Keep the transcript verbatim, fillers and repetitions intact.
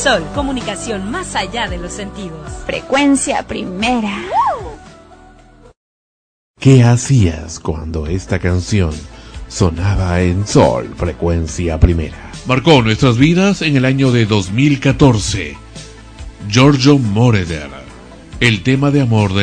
Sol, comunicación más allá de los sentidos. Frecuencia Primera. ¿Qué hacías cuando esta canción sonaba en Sol, Frecuencia Primera? Marcó nuestras vidas en el año de dos mil catorce. Giorgio Moroder, el tema de amor del